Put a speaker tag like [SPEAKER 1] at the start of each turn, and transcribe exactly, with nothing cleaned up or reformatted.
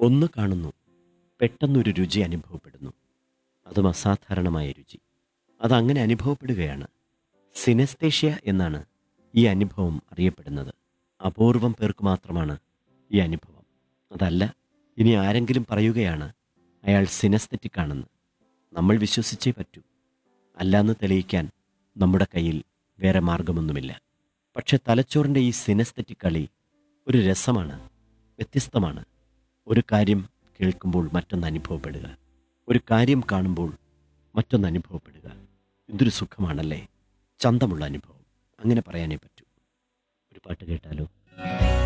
[SPEAKER 1] ഒന്ന് കാണുന്നു, പെട്ടെന്നൊരു രുചി അനുഭവപ്പെടുന്നു. അതും അസാധാരണമായ രുചി. അതങ്ങനെ അനുഭവപ്പെടുകയാണ്. സിനസ്തേഷ്യ എന്നാണ് ഈ അനുഭവം അറിയപ്പെടുന്നത്. അപൂർവം പേർക്ക് മാത്രമാണ് ഈ അനുഭവം. അതല്ല, ഇനി ആരെങ്കിലും പറയുകയാണ് അയാൾ സിനസ്തെറ്റിക് ആണെന്ന്, നമ്മൾ വിശ്വസിച്ചേ പറ്റൂ. അല്ലാന്ന് തെളിയിക്കാൻ നമ്മുടെ കയ്യിൽ വേറെ മാർഗമൊന്നുമില്ല. പക്ഷെ തലച്ചോറിൻ്റെ ഈ സിനസ്തെറ്റിക് കളി ഒരു രസമാണ്, വ്യത്യസ്തമാണ്. ഒരു കാര്യം കേൾക്കുമ്പോൾ മറ്റൊന്ന് അനുഭവപ്പെടുക, ഒരു കാര്യം കാണുമ്പോൾ മറ്റൊന്ന് അനുഭവപ്പെടുക. ഇതൊരു സുഖമാണല്ലേ, ചന്തമുള്ള അനുഭവം. അങ്ങനെ പറയാനേ പറ്റൂ. ഒരു പാട്ട് കേട്ടാലോ?